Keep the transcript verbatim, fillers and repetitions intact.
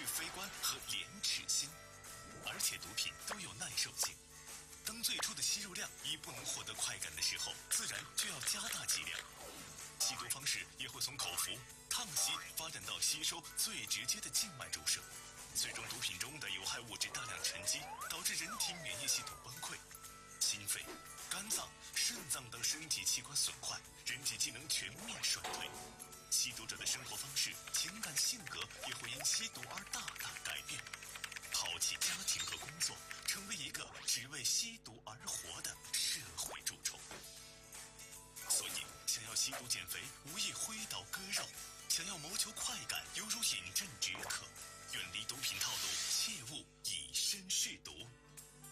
是非观和廉耻心，而且毒品都有耐受性。当最初的吸入量已不能获得快感的时候，自然就要加大剂量。吸毒方式也会从口服、烫吸发展到吸收最直接的静脉注射，最终毒品中的有害物质大量沉积，导致人体免疫系统崩溃，心肺、肝脏、肾脏等身体器官损坏，人体机能全面衰退。吸毒者的生活方式、情感、性格也会因吸毒而大大改变，抛弃家庭和工作，成为一个只为吸毒而活的社会蛀虫。所以，想要吸毒减肥，无异挥刀割肉；想要谋求快感，犹如饮鸩止渴。远离毒品套路，切勿以身试毒。